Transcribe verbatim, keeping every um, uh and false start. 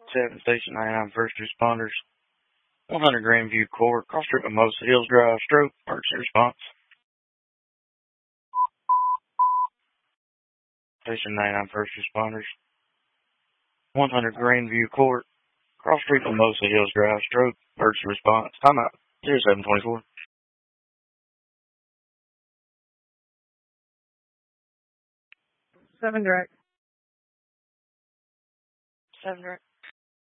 seven, Station ninety-nine, first responders. one hundred Grandview Court, cross street Mimosa Hills Drive, stroke, emergency response. Station ninety-nine, first responders. one hundred Grandview Court, cross street Mimosa Hills Drive, stroke, emergency response. Timeout, zero seven twenty-four. Seven direct. Seven direct.